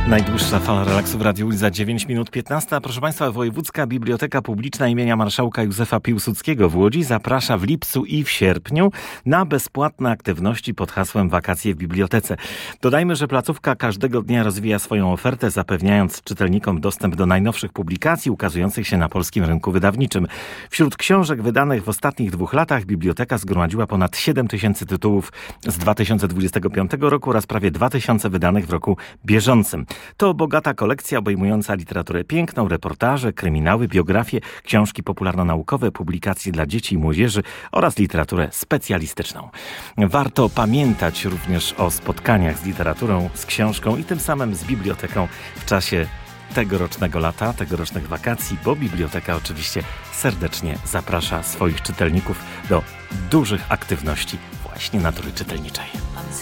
Najdłuższa fala relaksu w Radiu za 9 minut 15. Proszę Państwa, Wojewódzka Biblioteka Publiczna imienia Marszałka Józefa Piłsudskiego w Łodzi zaprasza w lipcu i w sierpniu na bezpłatne aktywności pod hasłem Wakacje w Bibliotece. Dodajmy, że placówka każdego dnia rozwija swoją ofertę, zapewniając czytelnikom dostęp do najnowszych publikacji ukazujących się na polskim rynku wydawniczym. Wśród książek wydanych w ostatnich 2 latach biblioteka zgromadziła ponad 7 tysięcy tytułów z 2025 roku oraz prawie 2000 wydanych w roku bieżącym. To bogata kolekcja obejmująca literaturę piękną, reportaże, kryminały, biografie, książki popularno-naukowe, publikacje dla dzieci i młodzieży oraz literaturę specjalistyczną. Warto pamiętać również o spotkaniach z literaturą, z książką i tym samym z biblioteką w czasie tegorocznego lata, tegorocznych wakacji, bo biblioteka oczywiście serdecznie zaprasza swoich czytelników do dużych aktywności właśnie natury czytelniczej.